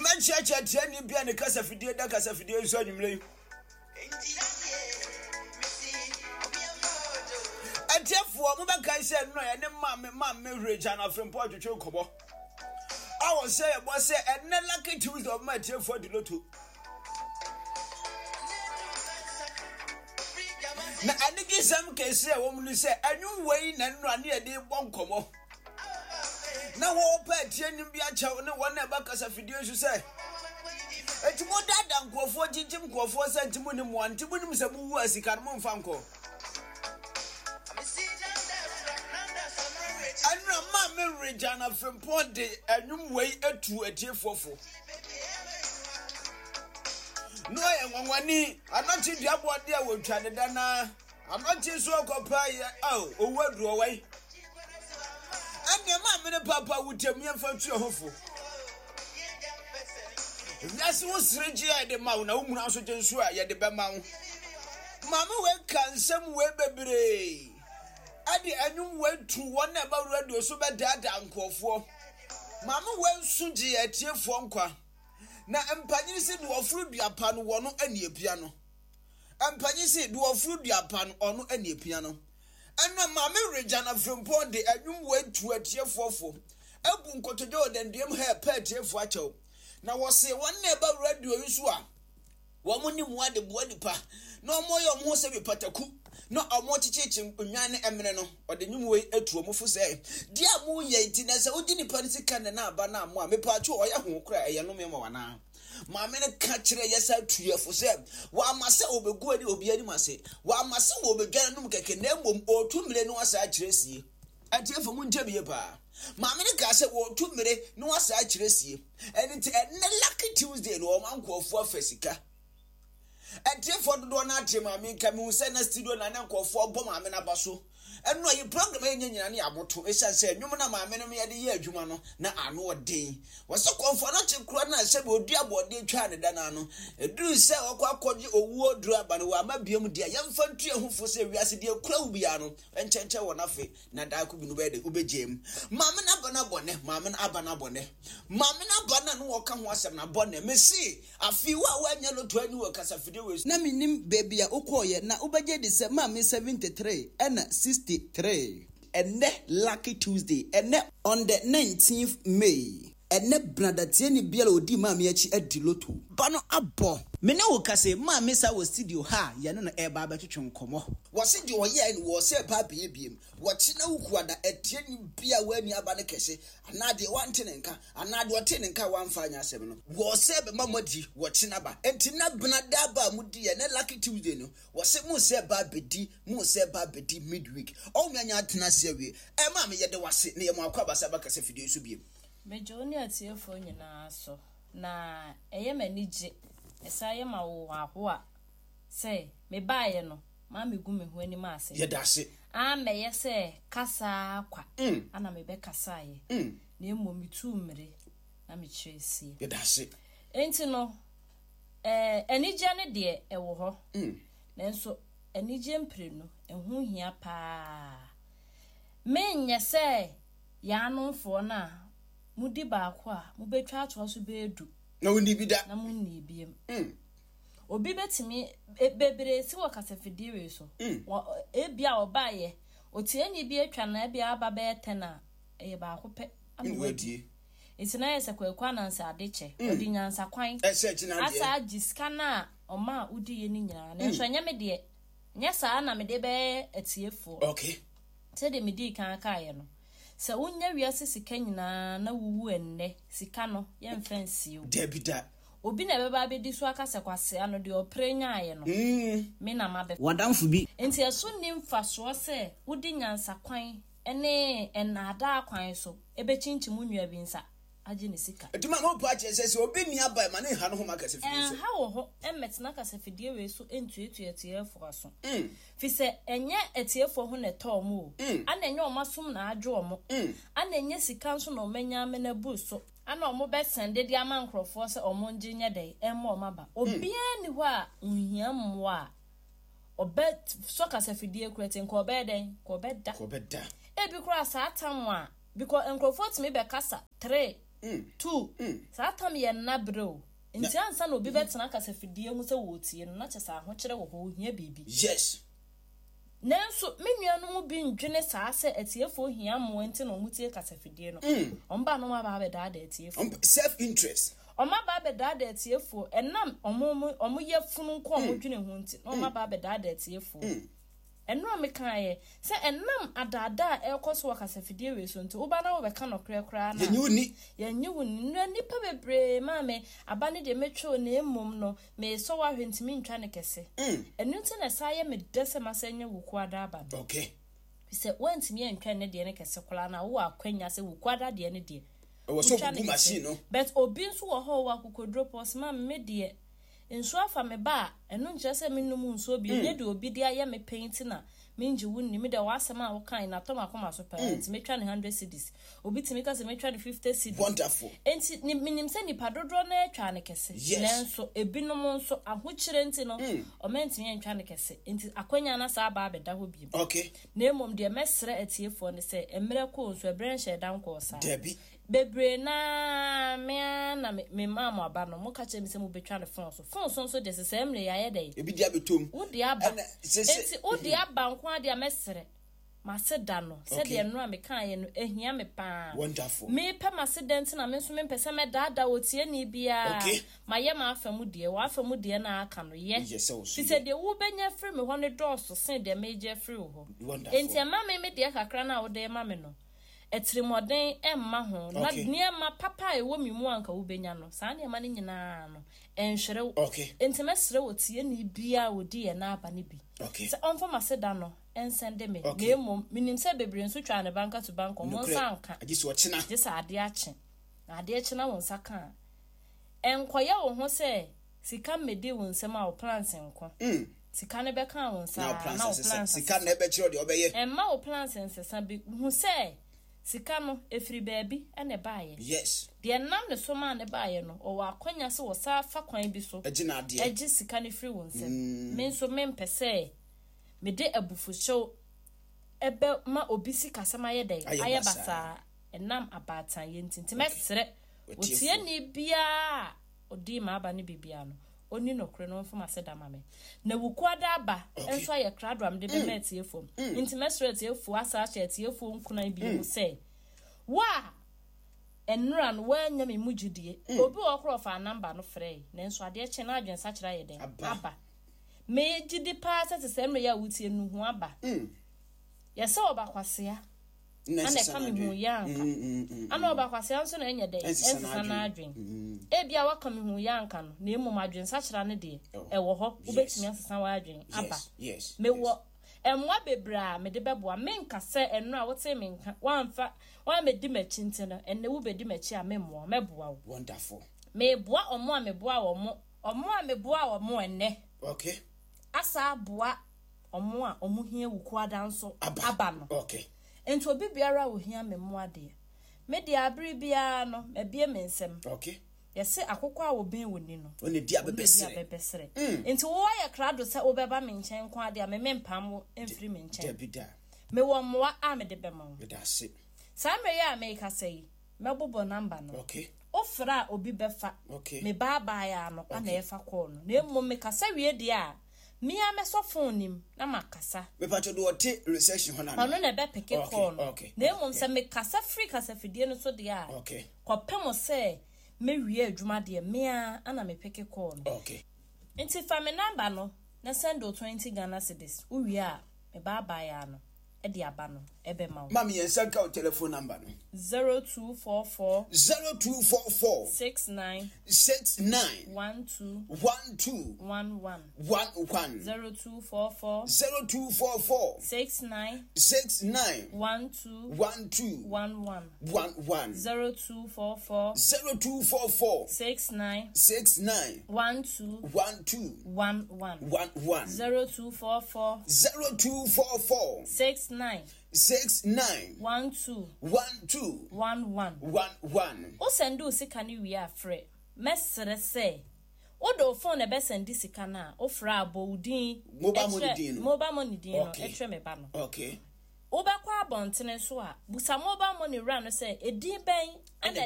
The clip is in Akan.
man church and be an casa fidea da casa fidea so you and therefore Mubaka said no and mamma Regina from Port to Chocobo. I will say was and not lucky Tuesday of my dear for the lotto. Now I think some can say a woman say a new way and run near the one come. Now all pet yen be a child no one about us a video you say. It's more than go for Jim go for Santimunum one to put him some words he can move Fanco. And Mamma Regina from Port a new way a two a tear for. No, I'm not in the what they will try to dana. I'm not in so comply. Oh, word away. And your mom and papa would tell me from your hopeful. That's what's Regia the Mount, no one also just swear yet the Bamount. Mamma went can some way, baby. I did a new way to one about radio so bad that uncle for. Mamma went soon at your phone call. Na empanyi se do ofru duapa no wo no anie pia no empanyi se do ofru duapa no ono anie pia no eno mame Regina Frimpong de anwum we tu atiefofo ebu nkotojo den dem ha pa atiefo achew na wo se won na ba radio yusu a wo mo ni mu ade bo nipa na omo yo mo se bi pataku no omo chichichi nwane emene no ode nwum we atu omo fu se dia mu ye nti na se odi nipa ni sika na aba na mo a mepa acho oya ho kra eye no me ma wana maame ne ka kire yesa tuefo se wa amase obegu ani obi ani mase wa amase obegana num keke na embom otumire no asa kire sie atiefo mu ntabiye pa maame ne ka se wo tumire no asa kire sie enti enne lucky Tuesday no mankofo afasika atiefo do na ate maame ka mi se na studio na nkofo obo maame na baso eno yi program enyanyina ne aboto esanse nwum na maame no me yade ye adwuma no na ano odin wose konfo no chekura na se be odi abode twa ne dana no eduru se okwa akoje owu oduru aba no wa mabiem dia yemfa ntu ehufo se wiase dia kura ubia no enchenche wona fe na da ku bi no be de ubejem maame na bana bone maame na aba na bone maame na bana no woka ho asem na bone mesi afi wa anya loto ani wo kasa fide we na minim baby a ukoye na ubeje de se maame 73 ena 63 and lucky Tuesday and on the 19th May and brother tieni biela odi maami achi edi loto bano abo mene wo kase maami sa wo studio ha ya no e ba ba twetwe nkomo wo se de wo ye ni wo se pa bie biem wo chi na wukuada etieni bia wani aba ne kese anade wante ne nka anade wote ne nka wamfa asem no wo se be mamodi wo chi na ba enti na bna da ba mudi ye na lucky Tuesday no wo se mu se ba bedi midweek o nwanya atena se awie e maami ye de wase ne ye mu akwa basa ba kase fidie so biem Mejoni atiefo nyina so na eye manije esaye ma wo aho a se me baaye no ma megu me ho ani ma ase yedase meye se kasa kwa ana me be kasa ye na emo mitu mmere na me kyeresi yedase enti no enije ne de ewo ho nanso enije mpre no ehu hia pa menye se ya nomfo na mudi baako a mubetwa atwa so beedu na woni bi da na munni biem obi betimi bebre si wakasafidie we so ebia obaye otienyi bi atwa na ebia aba betena e baako pe anwadi itina yesa kwakwa na nsa adeche odi nyansa kwan asa agiska na oma udi ye ni nyina na so nya me de nya saa na me de be atiefo okay se de me di kan kae no se unya wiase sika nyina na wuwu enne sika no ye mfensi o debida obi na beba abedi so akase kwase ano de oprenya aye no me na mabe wadamfo bi enti eso ni mfaso se udi nyansa kwan ene enada kwan so ebe chinchi munua bi nsa age ne sika etuma mo pa chese obi ni aba ma ne ha no ho makase fidie so ha wo ho emetna kase fidie we so entuetuetiefo so fi se enye etiefo ho ne tomu ana enye omasum na adwo omo ana enye sika nso na omenya me na bu so ana omo be sende dia mankrofo se omo nginya dai emma omaba obi ani ho a nhia mwa obet so kase fidie kretin ko be den ko beda ko beda e bi kura sa atamwa because enkrofo timi be kasa 3 2 saa tam ye na bro nti ansa na obi betena kasafidie mu se wo tie no na kyesa ho kyere wo ho hia bibi yes nanso menuanu mu bi ndwene saa se etiefo hia mo enti no mutie kasafidie no omba no ma ba be da etiefo self interest Oma ba be da etiefo enam omo ye funu nko omo dwene ho nti oma ba be da etiefo enno me kan ye se enam adada ekoso kasafidie we so nti oba na wo be ka no kra na yenyi wuni no nipa bebre ma me abane de metwo na emom no me so wa hwentimi ntwa ne kese enu nti na sa ye me dese masanye wuku ada aba okay se wantimi entwa ne de ne kese kula na wo akwanya se wuku ada de ne de o so bu machine no but obi nso wo ho wa kokodro pos ma me de nso afa me ba enu nche se minum nso obi ne de obi de aye me paint na minji wunni me de wasema wo kan na toma koma so parent me twa ne 100 cedis obi timi ka se me twa ne 50 cedis wonderful enti minim se ni padodro na twa ne kese nenso ebinom nso ahokyere enti no o mentimi ntwa ne kese enti akwanya na sa ba beda ho bi okay na emom de mesre etiefo ne se emre ko nso ebren hye dan ko sa debi bebre na me mama aba no mo ka che mi se mo betwa ne phone so de se emre ya ye dey ebi dia betom wo de aba enti wo de aba nko ade mesre ma se da no se de no a me kan ye no ehia me pa wonderful me pe ma se dent na me so me pese me dada wotie ni bia ma ye ma afamu de wa afamu de na aka no ye fi se de wo benya free me ho ne doso se de me je free ho enti ma me de kakra na wo de ma me no etrimoden emma ho na niema papa ewo mimu anka wo benya no saa niema ne nyina no enhwere enti mesre wotie ni bia wodi ye na aba ne bi se onfa maseda no ensende me na emom minim se bebre nso twa ne banka to banko mo sanka agisi wo china gisa ade ache na ade ache na won saka enkoye wo ho se sika mede won nsem a wo plans nko sika ne beka won sa na wo plans sika na ebe chiro de obeye emma wo plans nsesa bi hu se sika no efri baabi ene baaye yes de nam ne so ma ne baaye no o wa akwanya se wo sa fa kwan bi so agina ade agi sika ne fri won se me nso me mpese me de abufuhyew ebe ma obi sika sama ye dey aye basa enam abatan ye ntinti mesre otie ni bia odi ma aba ne bibia no oni nokre no mfuma se dama me na wukwada aba enso aye kradwam de be metie fom nti mesre tie fu asa ache tie fu nkuna bi mu se wa enra no wanya me mujudie obi okro fa number no frey nenso ade eche na adwen sa kira ye den aba me gidi pa se se me ya wutie nu hu aba ye se obakwasea ana kama hu yanka ana obakwasea nso na enye den ensa na adwen ebia wakam hu yanka no na emu madwen sa kira ne de ewo ho ubetimi asesa wa adwen aba me wo emwa bebra me de beboa me nka se eno a wote me nka wanfa wa me di machi ntino enne wo bedi machi a me mo meboa wo wonderful me boa omo a me boa omo a me boa omo enne okay asa boa omo a omo hia wuku adanso aba no okay ento obi biara wo hia me mo ade me de abiri bia no me bie me nsem okay yese akokọ a wo ben woni no oni dia bebesere enti wo ya krado se wo beba me nchen kwa ade a me mpam emfiri me nchen debida me wo moa a me de bema wo bedase saa me ya me ka sei me bobo number no okay ofra obi befa okay me baba ya no ana efa call no na emu me kasa wie de a me ya me so phone nim na makasa me pato do ote reception ho na no na be peke call no okay na emu se me kasa free kasa fidie no so de a okay kopem se me wie adwuma de me a ana me peke call no okay nti fa me number no na send 20 Ghana cedis wo wie a me baba ya no e de aba no ebe ma wo mami yensa ka o telephone number no 0244 69 12 11 0244 69 12 11 0244 69 12 11 0244 69 12 11 o send o sika ni wi afre mesere se o do phone e be send sika na o fra abodin mobile money din no etre me ba no okay o be kwa abontene so a busa mobile money run no se edin ben ana